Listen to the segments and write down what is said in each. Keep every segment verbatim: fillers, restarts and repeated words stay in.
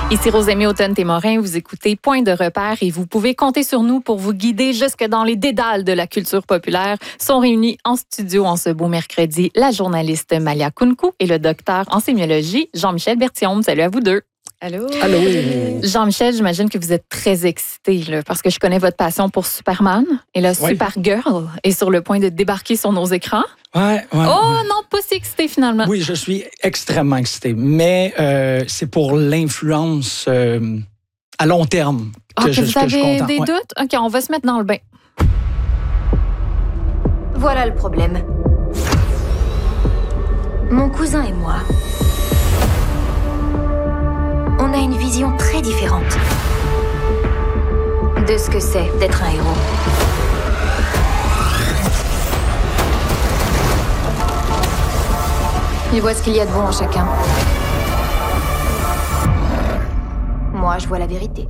Ici Rosemée Automne-Témorin, vous écoutez Point de repère et vous pouvez compter sur nous pour vous guider jusque dans les dédales de la culture populaire. Sont réunis en studio en ce beau mercredi la journaliste Malia Kounkou et le docteur en sémiologie Jean-Michel Berthiaume. Salut à vous deux. Allô? Allô? Jean-Michel, j'imagine que vous êtes très excité là, parce que je connais votre passion pour Superman et la Oui. Supergirl est sur le point de débarquer sur nos écrans. Ouais, ouais. Oh ouais. non, pas si excité finalement. Oui, je suis extrêmement excité, mais euh, c'est pour l'influence euh, à long terme Ah, que, que je, vous que je suis avez content. des Ouais. doutes? OK, on va se mettre dans le bain. Voilà le problème. Mon cousin et moi, on a une vision très différente de ce que c'est d'être un héros. Il voit ce qu'il y a de bon en chacun. Moi, je vois la vérité.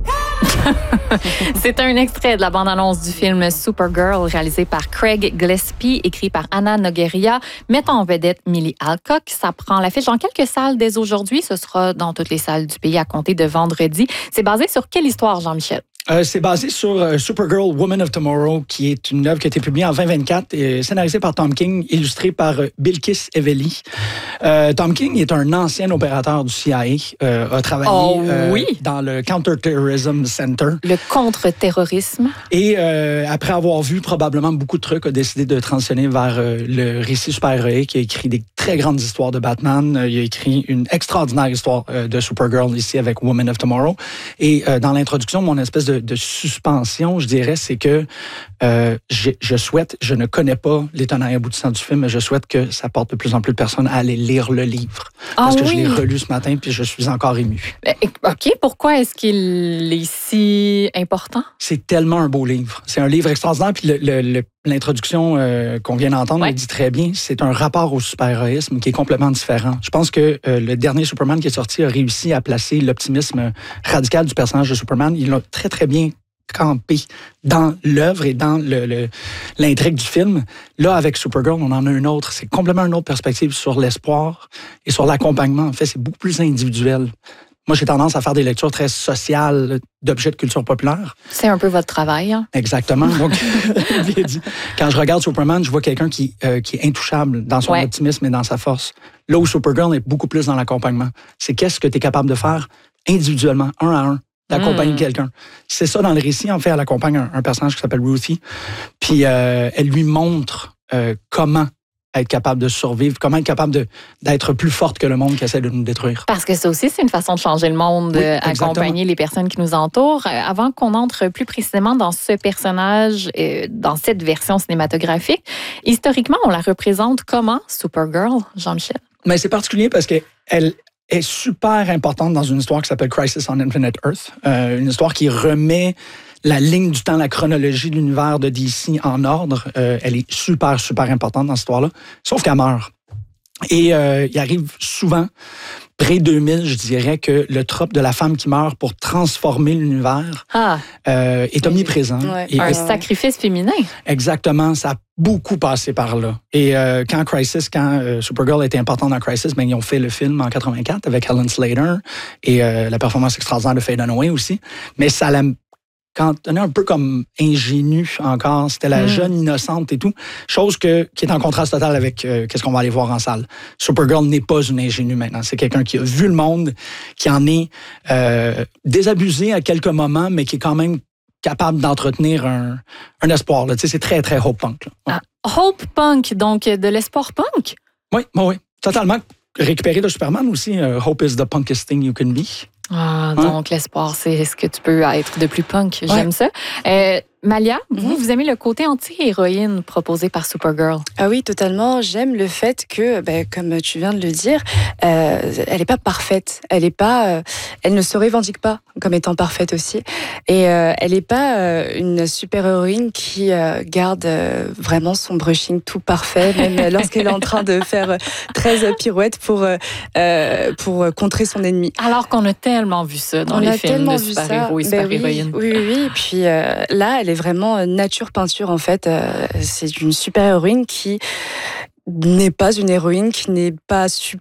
C'est un extrait de la bande-annonce du film Supergirl, réalisé par Craig Gillespie, écrit par Anna Nogueira, mettant en vedette Millie Alcock. Ça prend l'affiche dans quelques salles dès aujourd'hui. Ce sera dans toutes les salles du pays à compter de vendredi. C'est basé sur quelle histoire, Jean-Michel? Euh, c'est basé sur euh, Supergirl, Woman of Tomorrow, qui est une œuvre qui a été publiée en vingt vingt-quatre et scénarisée par Tom King, illustrée par euh, Bilkis Evely. Euh, Tom King est un ancien opérateur du C I A, euh, a travaillé Oh, euh, oui. dans le Counter-Terrorism Center. Le contre-terrorisme. Et euh, après avoir vu probablement beaucoup de trucs, a décidé de transitionner vers euh, le récit super-héroïque. Il a écrit des très grandes histoires de Batman. Euh, il a écrit une extraordinaire histoire euh, de Supergirl ici avec Woman of Tomorrow. Et euh, dans l'introduction, mon espèce de, de suspension, je dirais, c'est que euh, je, je souhaite, je ne connais pas les tenants et aboutissants du film, mais je souhaite que ça porte de plus en plus de personnes à aller lire le livre. Parce Ah que oui? je l'ai relu ce matin puis je suis encore ému. Euh, OK, pourquoi est-ce qu'il est si important? C'est tellement un beau livre. C'est un livre extraordinaire. Puis le, le, le, l'introduction euh, qu'on vient d'entendre Ouais. le dit très bien. C'est un rapport au super-héroïsme qui est complètement différent. Je pense que euh, le dernier Superman qui est sorti a réussi à placer l'optimisme radical du personnage de Superman. Il l'a très, très bien campé dans l'œuvre et dans le, le, l'intrigue du film. Là, avec Supergirl, on en a une autre. C'est complètement une autre perspective sur l'espoir et sur l'accompagnement. En fait, c'est beaucoup plus individuel. Moi, j'ai tendance à faire des lectures très sociales d'objets de culture populaire. C'est un peu votre travail. Hein? Exactement. Donc, bien dit. Quand je regarde Superman, je vois quelqu'un qui, euh, qui est intouchable dans son Ouais. optimisme et dans sa force. Là où Supergirl est beaucoup plus dans l'accompagnement. C'est qu'est-ce que tu es capable de faire individuellement, un à un, d'accompagner Mm. quelqu'un. C'est ça dans le récit. En fait, elle accompagne un, un personnage qui s'appelle Ruthie. Puis, euh, elle lui montre euh, comment être capable de survivre, comment être capable de, d'être plus forte que le monde qui essaie de nous détruire. Parce que ça aussi, c'est une façon de changer le monde, Oui, euh, exactement. accompagner les personnes qui nous entourent. Euh, Avant qu'on entre plus précisément dans ce personnage, euh, dans cette version cinématographique, historiquement, on la représente comment, Supergirl, Jean-Michel? Mais c'est particulier parce qu'elle est super importante dans une histoire qui s'appelle Crisis on Infinite Earth, euh, une histoire qui remet la ligne du temps, la chronologie de l'univers de D C en ordre. Euh, elle est super, super importante dans cette histoire-là, sauf qu'elle meurt. Et euh, il arrive souvent, près deux mille, je dirais, que le trope de la femme qui meurt pour transformer l'univers Ah, euh, est omniprésent. Ouais. Et- un Ouais. sacrifice féminin. Exactement, ça a beaucoup passé par là. Et euh, quand Crisis, quand euh, Supergirl était importante dans Crisis, ben, ils ont fait le film en quatre-vingt-quatre avec Helen Slater et euh, la performance extraordinaire de Faye Dunaway aussi. Mais ça l'a quand on est un peu comme ingénu encore, c'était la Mm. jeune innocente et tout, chose que, qui est en contraste total avec euh, qu'est-ce qu'on va aller voir en salle. Supergirl n'est pas une ingénue maintenant, c'est quelqu'un qui a vu le monde, qui en est euh, désabusé à quelques moments, mais qui est quand même capable d'entretenir un, un espoir. Là. Tu sais, c'est très, très hope punk. Là. Ouais. Ah, Hope Punk, donc euh, de l'espoir punk. Oui, oui, oui. Totalement récupéré de Superman aussi. euh, Hope is the punkest thing you can be. Ah, Ouais. donc l'espoir, c'est ce que tu peux être de plus punk. J'aime Ouais. ça. Euh, Malia, vous, Mhm. vous aimez le côté anti-héroïne proposé par Supergirl. Ah oui, totalement. J'aime le fait que, ben, comme tu viens de le dire, euh, elle n'est pas parfaite. Elle est pas, euh, elle ne se revendique pas comme étant parfaite aussi. Et euh, elle n'est pas euh, une super-héroïne qui euh, garde euh, vraiment son brushing tout parfait, même lorsqu'elle est en train de faire euh, treize pirouettes pour, euh, euh, pour contrer son ennemi. Alors qu'on a tellement vu ça dans On les a films tellement de vu super-héros et ça. Ben oui, super-héroïnes. oui, oui, oui. Et puis euh, là, elle est vraiment nature peinture en fait. Euh, c'est une super héroïne qui n'est pas une héroïne, qui n'est pas super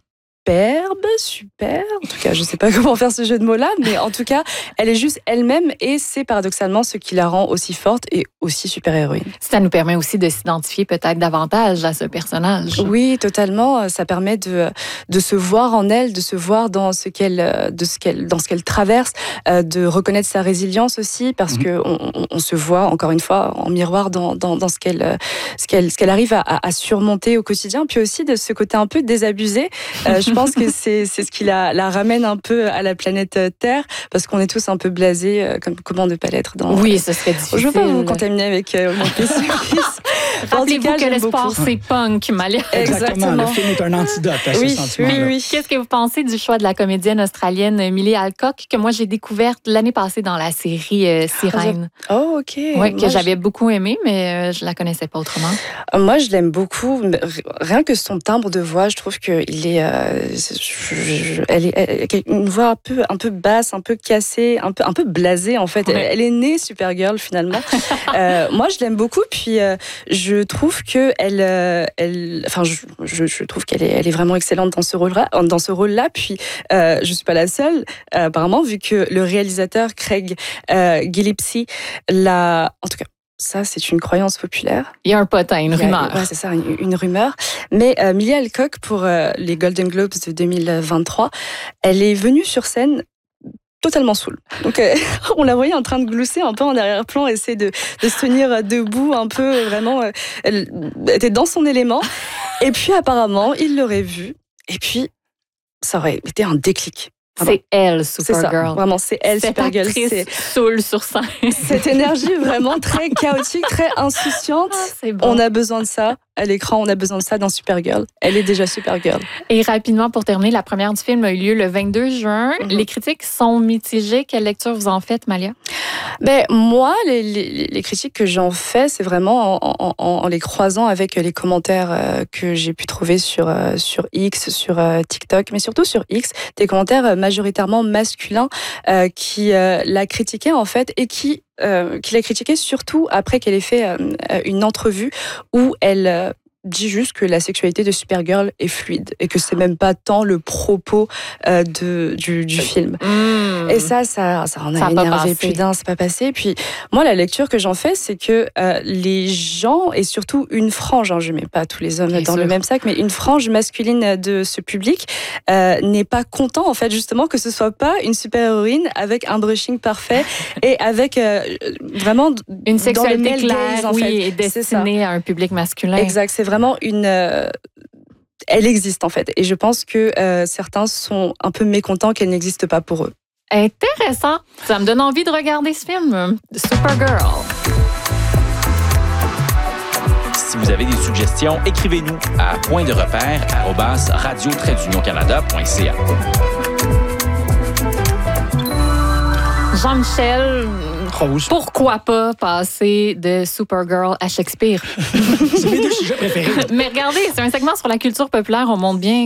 superbe, super. En tout cas, je ne sais pas comment faire ce jeu de mots-là, mais en tout cas, elle est juste elle-même et c'est paradoxalement ce qui la rend aussi forte et aussi super-héroïne. Ça nous permet aussi de s'identifier peut-être davantage à ce personnage. Oui, totalement. Ça permet de, de se voir en elle, de se voir dans ce qu'elle, de ce qu'elle, dans ce qu'elle traverse, euh, de reconnaître sa résilience aussi, parce mmh. qu'on on, on se voit, encore une fois, en miroir dans, dans, dans ce, qu'elle, ce, qu'elle, ce qu'elle arrive à, à surmonter au quotidien, puis aussi de ce côté un peu désabusé. Euh, je pense que c'est, c'est ce qui la, la ramène un peu à la planète Terre, parce qu'on est tous un peu blasés, euh, comme, comment ne pas l'être dans... Oui, ce serait difficile. Je ne veux pas vous contaminer avec euh, mon pessimiste. Rappelez-vous cas, que l'espoir, c'est punk, Malia. Exactement. Le film est un antidote à oui, ce sentiment. Oui, oui. Qu'est-ce que vous pensez du choix de la comédienne australienne Millie Alcock, que moi j'ai découverte l'année passée dans la série euh, Sirène? Oh, ok. Oui, que moi, j'avais je... beaucoup aimé, mais euh, je la connaissais pas autrement. Moi, je l'aime beaucoup. Rien que son timbre de voix, je trouve qu'il est, euh, je, je, elle est, elle, une voix un peu, un peu basse, un peu cassée, un peu, un peu blasée en fait. Ouais. Elle, elle est née Supergirl finalement. euh, moi, je l'aime beaucoup. Puis euh, je trouve que elle, euh, elle, enfin, je, je, je trouve qu'elle est, elle est vraiment excellente dans ce rôle-là. Dans ce rôle-là. Puis euh, je suis pas la seule, euh, apparemment, vu que le réalisateur Craig euh, Gillespie l'a, en tout cas. Ça, c'est une croyance populaire. Il y a un potin, une rumeur. Oui, c'est ça, une, une rumeur. Mais euh, Millie Alcock, pour euh, les Golden Globes de deux mille vingt-trois, elle est venue sur scène totalement saoule. Donc, euh, on la voyait en train de glousser un peu en arrière-plan, essayer de, de se tenir debout un peu, vraiment. Euh, elle était dans son élément. Et puis, apparemment, il l'aurait vue. Et puis, ça aurait été un déclic. C'est elle, Supergirl. C'est ça, vraiment, c'est elle, Cette Supergirl. C'est saoule sur scène. Cette énergie vraiment très chaotique, très insouciante. Ah, c'est bon. On a besoin de ça à l'écran, on a besoin de ça dans Supergirl. Elle est déjà Supergirl. Et rapidement, pour terminer, la première du film a eu lieu le vingt-deux juin. Mm-hmm. Les critiques sont mitigées. Quelle lecture vous en faites, Malia? Ben, moi, les, les, les critiques que j'en fais, c'est vraiment en, en, en les croisant avec les commentaires euh, que j'ai pu trouver sur, euh, sur X, sur euh, TikTok, mais surtout sur X, des commentaires majoritairement masculins euh, qui euh, la critiquaient en fait et qui Euh, qu'il a critiqué surtout après qu'elle ait fait euh, une entrevue où elle euh, dit juste que la sexualité de Supergirl est fluide et que c'est même pas tant le propos euh, de, du, du film. Mmh. Et ça, ça, ça en a ça énervé plus d'un, c'est pas passé. Puis moi, la lecture que j'en fais, c'est que euh, les gens, et surtout une frange, hein, je mets pas tous les hommes Bien dans sûr. le même sac, mais une frange masculine de ce public euh, n'est pas content, en fait, justement, que ce soit pas une super-héroïne avec un brushing parfait et avec euh, vraiment une sexualité claire, en oui, fait. et destinée à un public masculin. Exact, c'est vraiment une... Euh, elle existe, en fait. Et je pense que euh, certains sont un peu mécontents qu'elle n'existe pas pour eux. Intéressant. Ça me donne envie de regarder ce film, Supergirl. Si vous avez des suggestions, écrivez-nous à point de repère arobase radio tiret d'union canada point c a. Jean-Michel, Rose. Pourquoi pas passer de Supergirl à Shakespeare? C'est mes deux sujets préférés. Mais regardez, c'est un segment sur la culture populaire. On montre bien